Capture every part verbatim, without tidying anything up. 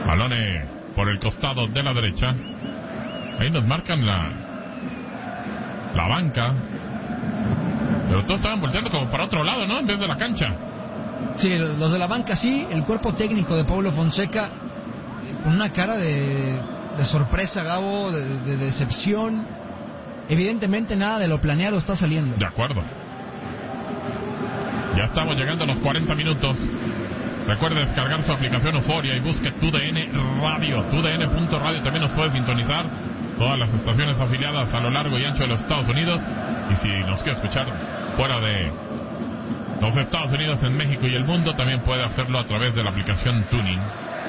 Balones por el costado de la derecha. Ahí nos marcan la la banca. Pero todos estaban volteando como para otro lado, ¿no? En vez de la cancha. Sí, los de la banca sí. El cuerpo técnico de Paulo Fonseca con una cara de, de sorpresa, Gabo, de, de decepción. Evidentemente nada de lo planeado está saliendo. De acuerdo. Ya estamos llegando a los cuarenta minutos. Recuerde descargar su aplicación Euforia y busque Tu D N Radio. Tu D N punto radio. También nos puede sintonizar todas las estaciones afiliadas a lo largo y ancho de los Estados Unidos. Y si nos quiere escuchar fuera de los Estados Unidos, en México y el mundo, también puede hacerlo a través de la aplicación Tuning.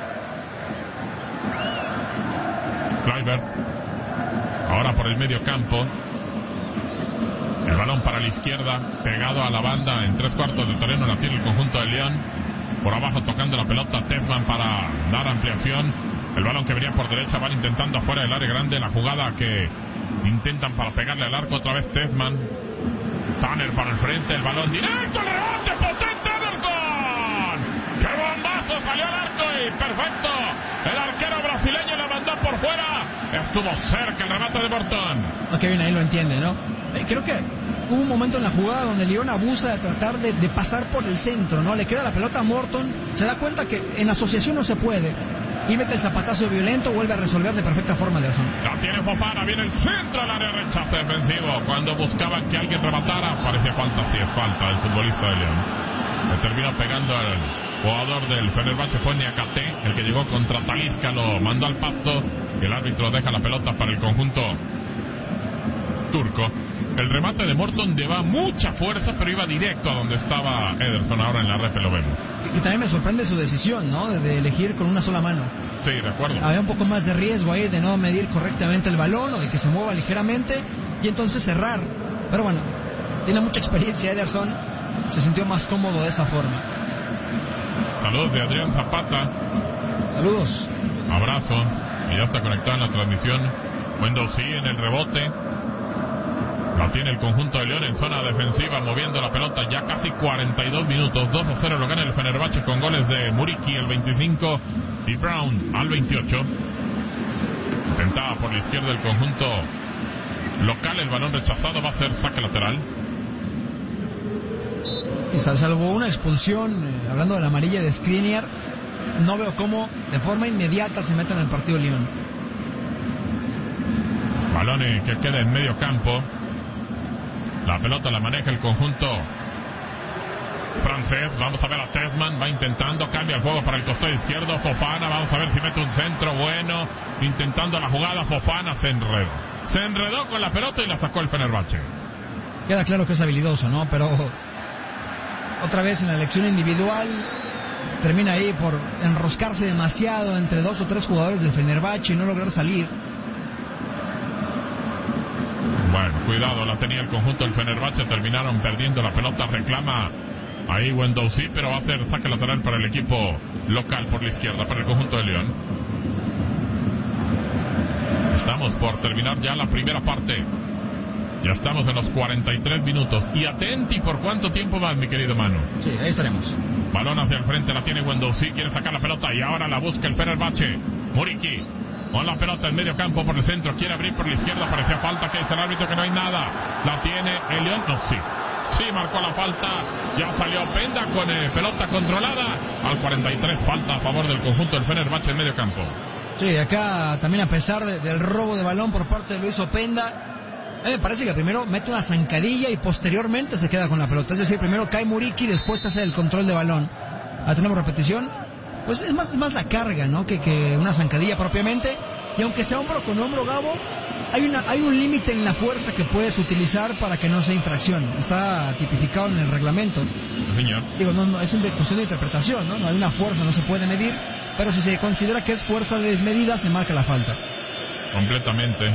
Kluivert. Ahora por el medio campo. El balón para la izquierda, pegado a la banda en tres cuartos de terreno, la tiene el conjunto de León. Por abajo tocando la pelota Tessman para dar ampliación. El balón que venía por derecha, van intentando afuera del área grande. La jugada que intentan para pegarle al arco, otra vez Tessman. Tanner para el frente, el balón directo, el rebote potente, Ederson. ¡Qué bombazo! Salió al arco y perfecto. El arquero brasileño la mandó por fuera. Estuvo cerca el remate de Morton. Ok, bien, ahí lo entiende, ¿no? Eh, creo que hubo un momento en la jugada donde León abusa de tratar de, de pasar por el centro, ¿no? Le queda la pelota a Morton, se da cuenta que en asociación no se puede y mete el zapatazo violento, vuelve a resolver de perfecta forma Ederson. La tiene Fofana, viene el centro al área, rechazo defensivo. Cuando buscaban que alguien rematara, parecía falta, sí es falta del futbolista de León. Le terminó pegando al jugador del Fenerbahce, fue Niakate, el que llegó contra Talisca, lo mandó al pasto y el árbitro deja la pelota para el conjunto turco. El remate de Morton lleva mucha fuerza, pero iba directo a donde estaba Ederson. Ahora en la ref lo vemos. Y, y también me sorprende su decisión, ¿no? De, de elegir con una sola mano. Sí, de acuerdo. Había un poco más de riesgo ahí de no medir correctamente el balón o de que se mueva ligeramente y entonces cerrar. Pero bueno, tiene mucha experiencia Ederson, se sintió más cómodo de esa forma. Saludos de Adrián Zapata. Saludos. Abrazo. Y ya está conectado en la transmisión. Wendowsi en el rebote. La tiene el conjunto de León en zona defensiva, moviendo la pelota ya casi cuarenta y dos minutos. dos a cero lo gana el Fenerbahce con goles de Muriqi el veinticinco y Brown al veintiocho. Intentaba por la izquierda el conjunto local, el balón rechazado, va a ser saque lateral. Y salvo una expulsión, eh, hablando de la amarilla de Skriniar, no veo cómo de forma inmediata se meta en el partido León. Balón que queda en medio campo. La pelota la maneja el conjunto francés. Vamos a ver a Tessman, va intentando, cambia el juego para el costado izquierdo. Fofana, vamos a ver si mete un centro bueno. Intentando la jugada, Fofana se enredó. Se enredó con la pelota y la sacó el Fenerbahce. Queda claro que es habilidoso, ¿no? Pero otra vez en la elección individual termina ahí por enroscarse demasiado entre dos o tres jugadores del Fenerbahce y no lograr salir. Bueno, cuidado, la tenía el conjunto del Fenerbahce, terminaron perdiendo la pelota, reclama ahí Wendowsi, pero va a ser saque lateral para el equipo local por la izquierda, para el conjunto de León. Estamos por terminar ya la primera parte, ya estamos en los cuarenta y tres minutos, y atenti por cuánto tiempo más, mi querido Manu. Sí, ahí estaremos. Balón hacia el frente, la tiene Wendowsi, quiere sacar la pelota y ahora la busca el Fenerbahce. Muriqi con la pelota en medio campo por el centro, quiere abrir por la izquierda, parecía falta, que dice el árbitro que no hay nada. La tiene el León, no, sí, sí marcó la falta, ya salió Openda con eh, pelota controlada. Al cuarenta y tres, falta a favor del conjunto del Fenerbahce en medio campo. Sí, acá también a pesar de, del robo de balón por parte de Luis Openda, a mí me parece que primero mete una zancadilla y posteriormente se queda con la pelota. Es decir, primero cae Muriqui y después hace el control de balón. Ahora tenemos repetición. Pues es más, es más la carga, ¿no? Que, que una zancadilla propiamente. Y aunque sea hombro con hombro, Gabo, hay una hay un límite en la fuerza que puedes utilizar para que no sea infracción. Está tipificado en el reglamento. Señor. Digo, no, no, es una cuestión de interpretación, ¿no? No hay una fuerza, no se puede medir. Pero si se considera que es fuerza desmedida, se marca la falta. Completamente.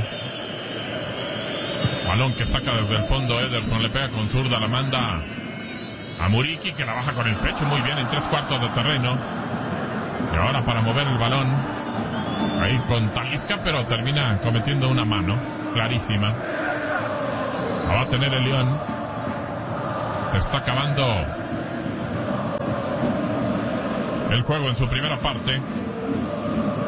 Balón que saca desde el fondo Ederson, le pega con zurda, la manda a Muriqui, que la baja con el pecho muy bien en tres cuartos de terreno. Y ahora para mover el balón ahí con Talisca, pero termina cometiendo una mano clarísima. La va a tener el León. Se está acabando el juego en su primera parte.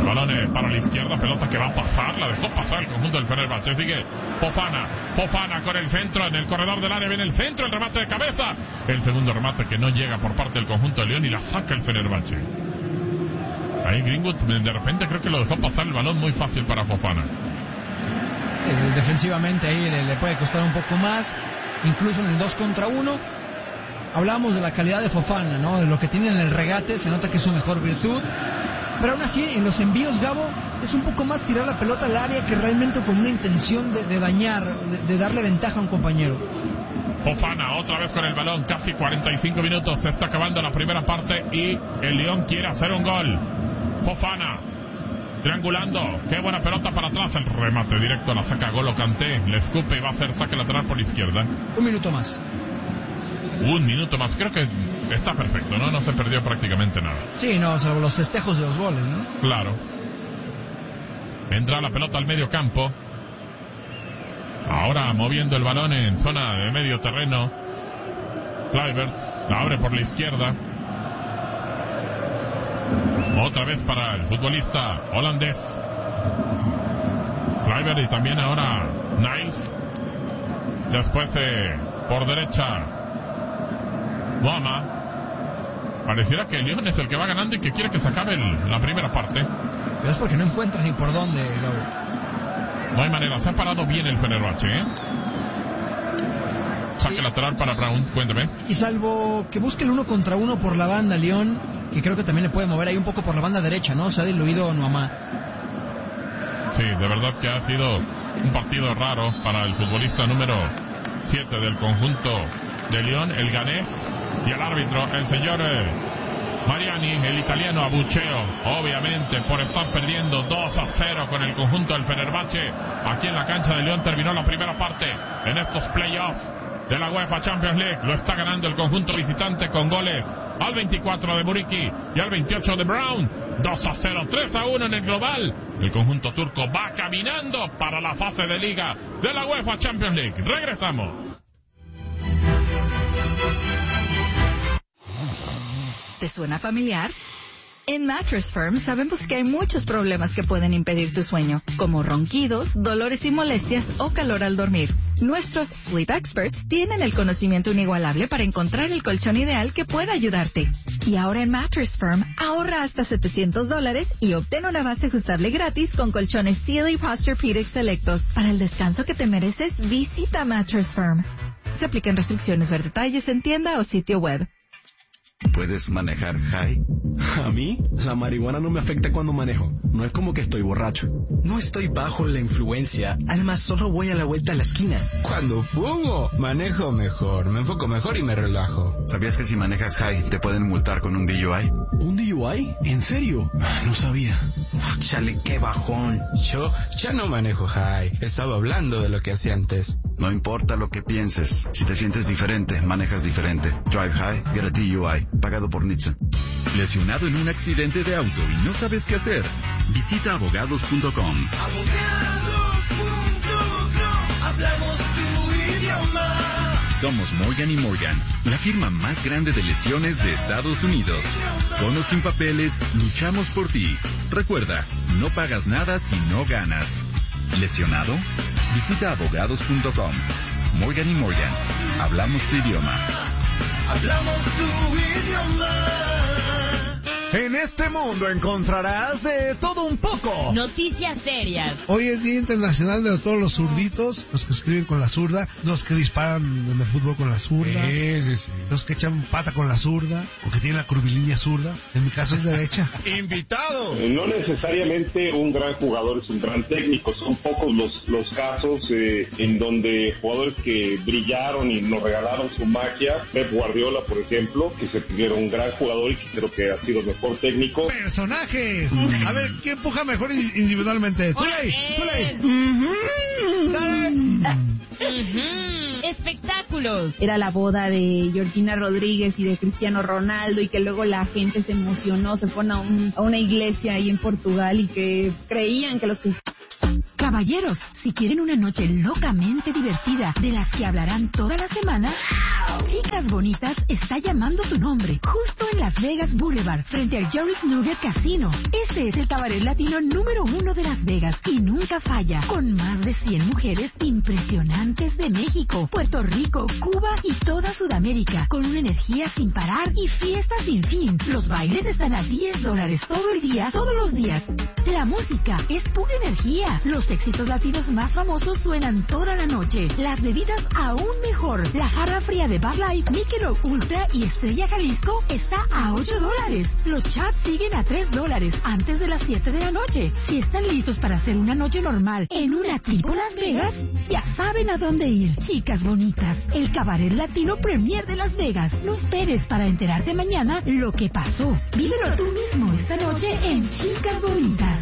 Balón eh, para la izquierda, pelota que va a pasar, la dejó pasar el conjunto del Fenerbahce. Sigue Fofana, Fofana con el centro, en el corredor del área viene el centro, el remate de cabeza. El segundo remate que no llega por parte del conjunto de Lyon y la saca el Fenerbahce. Ahí Greenwood de repente creo que lo dejó pasar el balón muy fácil para Fofana. Eh, defensivamente ahí le, le puede costar un poco más, incluso en el dos contra uno. Hablamos de la calidad de Fofana, ¿no? De lo que tiene en el regate, se nota que es su mejor virtud. Pero aún así, en los envíos, Gabo, es un poco más tirar la pelota al área que realmente con una intención de, de dañar, de, de darle ventaja a un compañero. Fofana otra vez con el balón, casi cuarenta y cinco minutos, se está acabando la primera parte y el Lyon quiere hacer un gol. Fofana, triangulando, qué buena pelota para atrás, el remate directo, la saca Golo Kanté, le escupe y va a hacer saque lateral por la izquierda. Un minuto más. Un minuto más, creo que está perfecto, ¿no? No se perdió prácticamente nada. Sí, no, salvo los festejos de los goles, ¿no? Claro. Entra la pelota al medio campo. Ahora moviendo el balón en zona de medio terreno. Kluivert la abre por la izquierda. Otra vez para el futbolista holandés. Kluivert y también ahora Niles. Después eh, por derecha Moama. Pareciera que el Lyon es el que va ganando y que quiere que se acabe el, la primera parte. Pero es porque no encuentra ni por dónde, Gabo. No hay manera, se ha parado bien el Fenerbahce, ¿eh? Saque sí. Lateral para Brown, cuéntame. Y salvo que busque el uno contra uno por la banda, Lyon, que creo que también le puede mover ahí un poco por la banda derecha, ¿no? Se ha diluido Moama. Sí, de verdad que ha sido un partido raro para el futbolista número siete del conjunto de Lyon, el ganés. Y el árbitro, el señor eh, Mariani, el italiano, abucheo, obviamente, por estar perdiendo dos a cero con el conjunto del Fenerbahce. Aquí en la cancha de Lyon terminó la primera parte en estos playoffs de la UEFA Champions League. Lo está ganando el conjunto visitante con goles al veinticuatro de Muriqi y al veintiocho de Brown. dos a cero, tres a uno en el global. El conjunto turco va caminando para la fase de liga de la UEFA Champions League. Regresamos. ¿Te suena familiar? En Mattress Firm sabemos que hay muchos problemas que pueden impedir tu sueño, como ronquidos, dolores y molestias o calor al dormir. Nuestros Sleep Experts tienen el conocimiento inigualable para encontrar el colchón ideal que pueda ayudarte. Y ahora en Mattress Firm, ahorra hasta setecientos dólares y obtén una base ajustable gratis con colchones Sealy Posturepedic selectos. Para el descanso que te mereces, visita Mattress Firm. Se aplican restricciones, ver detalles en tienda o sitio web. ¿Puedes manejar high? A mí, la marihuana no me afecta cuando manejo. No es como que estoy borracho. No estoy bajo la influencia. Además, solo voy a la vuelta a la esquina. Cuando fumo, manejo mejor. Me enfoco mejor y me relajo. ¿Sabías que si manejas high te pueden multar con un D U I? ¿Un D U I? ¿En serio? No sabía. Uf, chale, qué bajón. Yo ya no manejo high. Estaba hablando de lo que hacía antes. No importa lo que pienses. Si te sientes diferente, manejas diferente. Drive high, get a D U I. Pagado por N H T S A. ¿Lesionado en un accidente de auto y no sabes qué hacer? Visita abogados punto com. Abogados punto com. Hablamos tu idioma. Somos Morgan y Morgan, la firma más grande de lesiones de Estados Unidos. Con o sin papeles, luchamos por ti. Recuerda, no pagas nada si no ganas. ¿Lesionado? Visita abogados punto com. Morgan y Morgan, hablamos tu idioma. Hablamos tu idioma. En este mundo encontrarás de todo un poco. Noticias serias. Hoy es Día Internacional de todos los zurditos, los que escriben con la zurda, los que disparan en el fútbol con la zurda, sí, sí, sí. los que echan pata con la zurda, o que tienen la curvilínea zurda. En mi caso es derecha. ¡Invitado! No necesariamente un gran jugador es un gran técnico. Son pocos los, los casos eh, en donde jugadores que brillaron y nos regalaron su magia. Pep Guardiola, por ejemplo, que se pidió un gran jugador y que creo que ha sido mejor técnico. Personajes. A ver, ¿quién empuja mejor individualmente? Zuley, Zuley. Espectáculos. Era la boda de Georgina Rodríguez y de Cristiano Ronaldo y que luego la gente se emocionó, se fueron a, un, a una iglesia ahí en Portugal y que creían que los que... Caballeros, si quieren una noche locamente divertida de las que hablarán toda la semana, Chicas Bonitas está llamando su nombre, justo en Las Vegas Boulevard, frente al Jerry's Nugget Casino. Este es el cabaret latino número uno de Las Vegas y nunca falla, con más de cien mujeres impresionantes de México, Puerto Rico, Cuba y toda Sudamérica, con una energía sin parar y fiestas sin fin. Los bailes están a diez dólares todo el día, todos los días. La música es pura energía. Los éxitos latinos más famosos suenan toda la noche. Las bebidas aún mejor. La jarra fría de Bud Light, Michelob Ultra y Estrella Jalisco está a ocho dólares. Los chats siguen a tres dólares antes de las siete de la noche. Si están listos para hacer una noche normal en una tipo Las Vegas, ya saben a dónde ir. Chicas Bonitas, el cabaret latino premier de Las Vegas. No esperes para enterarte mañana lo que pasó. Vívelo tú mismo esta noche en Chicas Bonitas.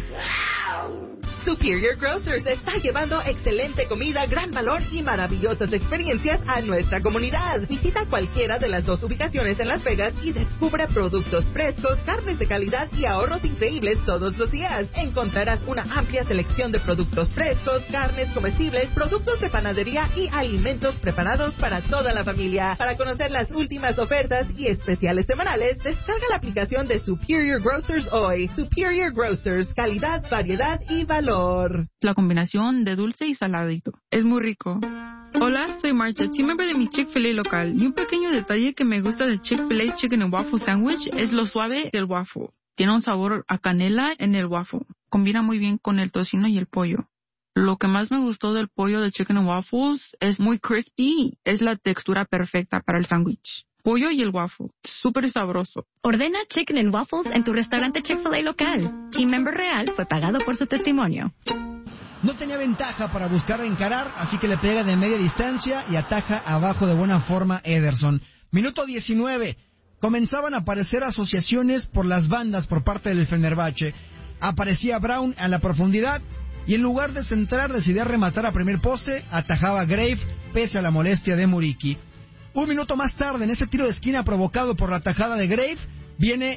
Superior Grocers está llevando excelente comida, gran valor y maravillosas experiencias a nuestra comunidad. Visita cualquiera de las dos ubicaciones en Las Vegas y descubre productos frescos, carnes de calidad y ahorros increíbles todos los días. Encontrarás una amplia selección de productos frescos, carnes comestibles, productos de panadería y alimentos preparados para toda la familia. Para conocer las últimas ofertas y especiales semanales, descarga la aplicación de Superior Grocers hoy. Superior Grocers, calidad, variedad y valor. La combinación de dulce y saladito. Es muy rico. Hola, soy Marta, team member de mi Chick-fil-A local. Y un pequeño detalle que me gusta del Chick-fil-A Chicken and Waffle Sandwich es lo suave del waffle. Tiene un sabor a canela en el waffle. Combina muy bien con el tocino y el pollo. Lo que más me gustó del pollo de Chicken and Waffles es muy crispy. Es la textura perfecta para el sándwich. Pollo y el waffle. Súper sabroso. Ordena Chicken and Waffles en tu restaurante Chick-fil-A local. Team Member Real fue pagado por su testimonio. No tenía ventaja para buscar encarar, así que le pega de media distancia y ataja abajo de buena forma Ederson. Minuto diecinueve. Comenzaban a aparecer asociaciones por las bandas por parte del Fenerbahce. Aparecía Brown a la profundidad y en lugar de centrar decidía rematar a primer poste, atajaba Grave pese a la molestia de Muriqui. Un minuto más tarde, en ese tiro de esquina provocado por la tajada de Grave, viene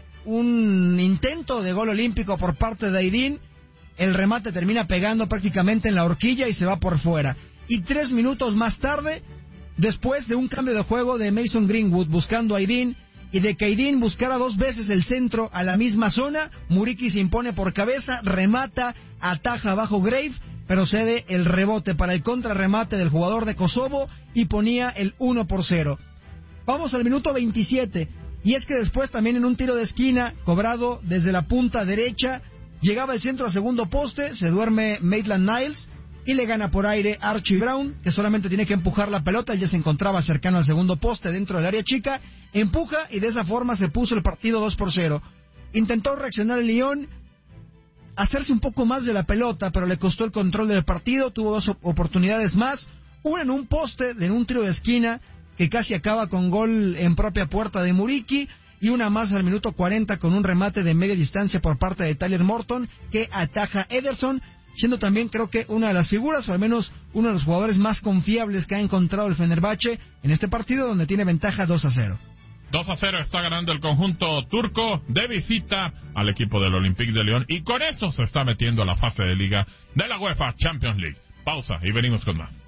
un intento de gol olímpico por parte de Aydin. El remate termina pegando prácticamente en la horquilla y se va por fuera. Y tres minutos más tarde, después de un cambio de juego de Mason Greenwood buscando a Aydin y de que Aydin buscara dos veces el centro a la misma zona, Muriqui se impone por cabeza, remata, ataja bajo Grave, pero cede el rebote para el contrarremate del jugador de Kosovo y ponía el uno por cero. Vamos al minuto veintisiete, y es que después también en un tiro de esquina, cobrado desde la punta derecha, llegaba el centro a segundo poste, se duerme Maitland Niles y le gana por aire Archie Brown, que solamente tiene que empujar la pelota, él ya se encontraba cercano al segundo poste dentro del área chica, empuja y de esa forma se puso el partido dos por cero. Intentó reaccionar el Lyon, hacerse un poco más de la pelota, pero le costó el control del partido. Tuvo dos oportunidades más, una en un poste, en un tiro de esquina, que casi acaba con gol en propia puerta de Muriqui, y una más al minuto cuarenta con un remate de media distancia por parte de Tyler Morton, que ataja Ederson, siendo también creo que una de las figuras, o al menos uno de los jugadores más confiables que ha encontrado el Fenerbahce en este partido, donde tiene ventaja dos a cero. dos a cero está ganando el conjunto turco de visita al equipo del Olympique de Lyon y con eso se está metiendo a la fase de liga de la UEFA Champions League. Pausa y venimos con más.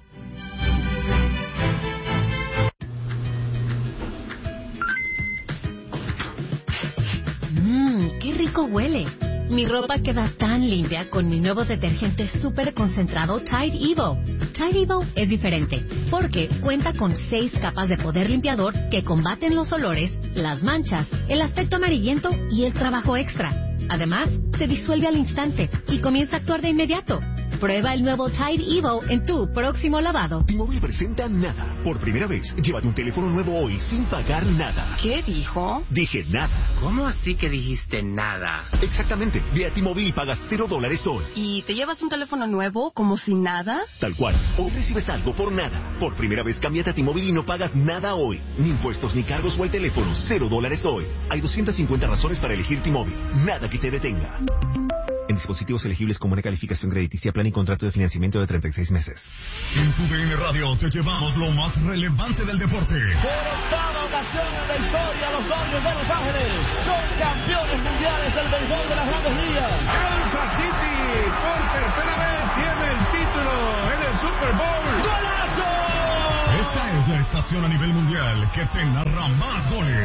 Mmm, qué rico huele. Mi ropa queda tan limpia con mi nuevo detergente súper concentrado Tide Evo. Tide Evo es diferente porque cuenta con seis capas de poder limpiador que combaten los olores, las manchas, el aspecto amarillento y el trabajo extra. Además, se disuelve al instante y comienza a actuar de inmediato. Prueba el nuevo Tide Evo en tu próximo lavado. T-Mobile presenta Nada. Por primera vez, llévate un teléfono nuevo hoy sin pagar nada. ¿Qué dijo? Dije nada. ¿Cómo así que dijiste nada? Exactamente. Ve a T-Mobile y pagas cero dólares hoy. ¿Y te llevas un teléfono nuevo como si nada? Tal cual. O recibes algo por nada. Por primera vez, cámbiate a T-Mobile y no pagas nada hoy. Ni impuestos ni cargos o el teléfono. Cero dólares hoy. Hay doscientas cincuenta razones para elegir T-Mobile. Nada que te detenga. En dispositivos elegibles con buena calificación crediticia, plan y contrato de financiamiento de treinta y seis meses. En tu D N Radio te llevamos lo más relevante del deporte. Por octava ocasión en la historia, los Dodgers de Los Ángeles son campeones mundiales del béisbol de las Grandes Ligas. Kansas City por tercera vez tiene el título en el Super Bowl. ¡Golazo! Esta es la estación a nivel mundial que te narra más goles.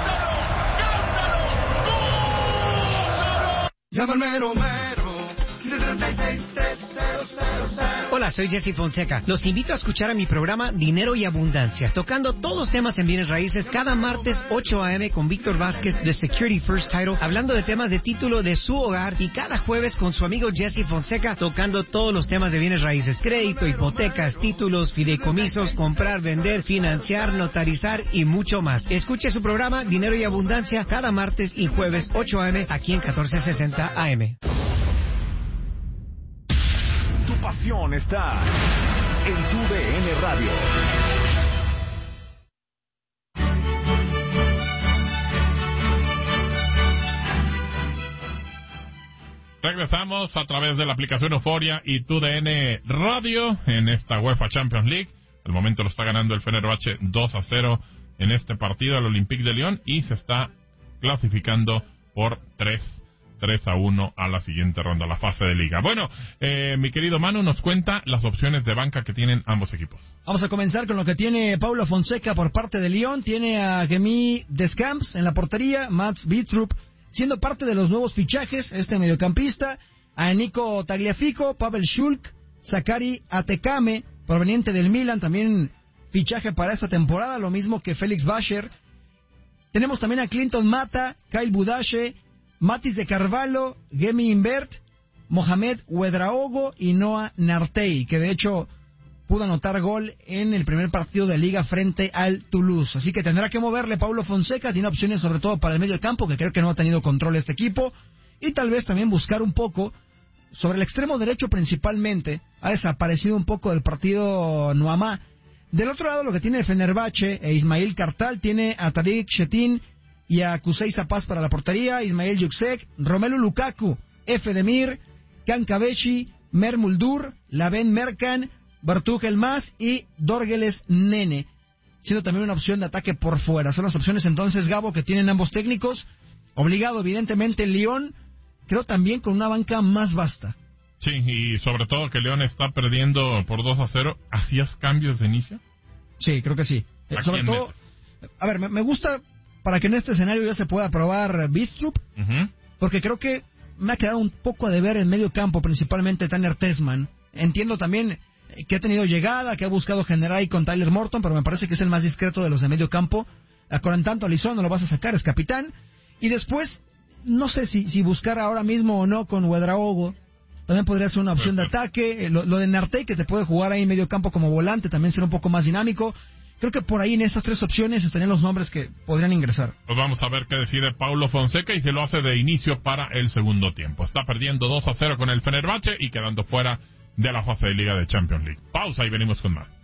Llama al mero mero, treinta y seis, tres cero cero cero. Hola, soy Jesse Fonseca. Los invito a escuchar a mi programa Dinero y Abundancia, tocando todos los temas en bienes raíces cada martes ocho a eme con Víctor Vázquez de Security First Title, hablando de temas de título de su hogar, y cada jueves con su amigo Jesse Fonseca tocando todos los temas de bienes raíces: crédito, hipotecas, títulos, fideicomisos, comprar, vender, financiar, notarizar y mucho más. Escuche su programa Dinero y Abundancia cada martes y jueves ocho a eme aquí en catorce sesenta A M. Tu pasión está en tu D N Radio. Regresamos a través de la aplicación Euforia y tu D N Radio en esta UEFA Champions League. Al momento lo está ganando el Fenerbahce dos a cero en este partido al Olympique de Lyon y se está clasificando por tres a uno a la siguiente ronda, la fase de liga. Bueno, eh, mi querido Manu nos cuenta las opciones de banca que tienen ambos equipos. Vamos a comenzar con lo que tiene Paulo Fonseca por parte de Lyon. Tiene a Gemi Descamps en la portería, Mats Wittrup siendo parte de los nuevos fichajes, este mediocampista, a Nico Tagliafico, Pavel Schulk, Zakari Atekame, proveniente del Milan, también fichaje para esta temporada, lo mismo que Félix Bacher. Tenemos también a Clinton Mata, Kyle Budashe, Matis de Carvalho, Gemi Invert, Mohamed Ouedraogo y Noah Nartey, que de hecho pudo anotar gol en el primer partido de liga frente al Toulouse. Así que tendrá que moverle Paulo Fonseca, tiene opciones sobre todo para el medio campo, que creo que no ha tenido control este equipo, y tal vez también buscar un poco sobre el extremo derecho principalmente. Ha desaparecido un poco del partido Nuamá. Del otro lado, lo que tiene el Fenerbahce e Ismail Kartal, tiene a Tariq Shetin y a Kusei Zapaz para la portería, Ismail Yuksek, Romelu Lukaku, F. Demir, Kan Kabeshi, Mer Muldur, Laven Merkan, Bartuj Elmas y Dorgeles Nene, siendo también una opción de ataque por fuera. Son las opciones entonces, Gabo, que tienen ambos técnicos. Obligado, evidentemente, el Lyon, creo también con una banca más vasta. Sí, y sobre todo que León está perdiendo por dos a cero. ¿Hacías cambios de inicio? Sí, creo que sí. Eh, sobre todo, metes? a ver, me, me gusta para que en este escenario ya se pueda probar Wittrup, uh-huh. porque creo que me ha quedado un poco a deber en medio campo, principalmente Tanner Tessman. Entiendo también que ha tenido llegada, que ha buscado generar ahí con Tyler Morton, pero me parece que es el más discreto de los de medio campo. Con tanto Alisson no lo vas a sacar, es capitán. Y después, no sé si, si buscar ahora mismo o no con Ouedraogo. También podría ser una opción de ataque. Lo, lo de Nartey, que te puede jugar ahí en medio campo como volante, también será un poco más dinámico. Creo que por ahí en estas tres opciones estarían los nombres que podrían ingresar. Pues vamos a ver qué decide Paulo Fonseca y se lo hace de inicio para el segundo tiempo. Está perdiendo dos a cero con el Fenerbahce y quedando fuera de la fase de liga de Champions League. Pausa y venimos con más.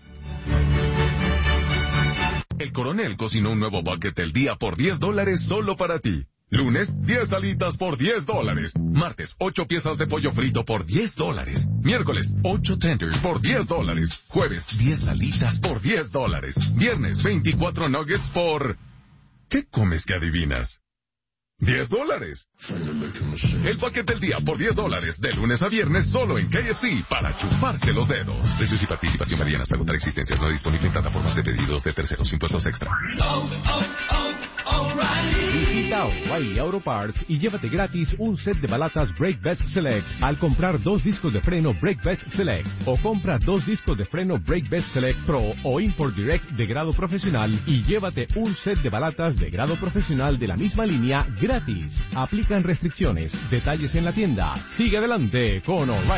El Coronel cocinó un nuevo bucket del día por diez dólares solo para ti. Lunes, diez alitas por diez dólares. Martes, ocho piezas de pollo frito por diez dólares. Miércoles, ocho tenders por diez dólares. Jueves, diez alitas por diez dólares. Viernes, veinticuatro nuggets por... ¿Qué comes que adivinas? diez dólares. El paquete del día por diez dólares, de lunes a viernes, solo en K F C, para chuparse los dedos. Precios y participación varían hasta agotar existencias. No disponible en plataformas de pedidos de terceros, impuestos extra. Oh, oh, oh, Visita O'Reilly Auto Parts y llévate gratis un set de balatas Brake Best Select al comprar dos discos de freno Brake Best Select, o compra dos discos de freno Brake Best Select Pro o Import Direct de grado profesional y llévate un set de balatas de grado profesional de la misma línea gratis. Aplican restricciones. Detalles en la tienda. Sigue adelante con O'Reilly.